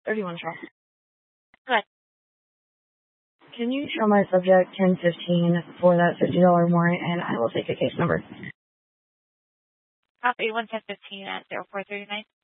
31 Charles. Go ahead. Can you show my subject 1015 for that $50 warrant, and I will take a case number. Copy 11015 at 0439.